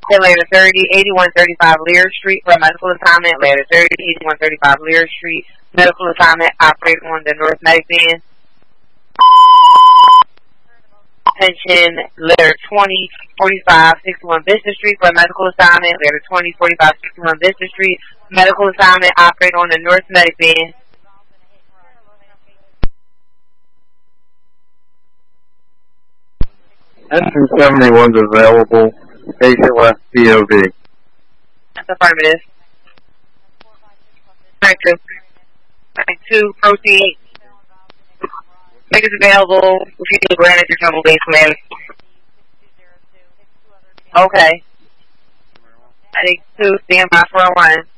Ladder 30, 8135 Lear Street for a medical assignment. Ladder 30, 8135 Lear Street. Medical assignment. Operate on the North Medic van. Attention, Ladder 20, 45, 61 Vista Street for a medical assignment. Ladder 20, 45, 61 Vista Street. Medical assignment. Operate on the North Medic van. Engine 71's available. Patient left POV. That's affirmative. 92, proceed. Make it available. Repeat the granite your trouble base man. Okay. 92, stand by for a run.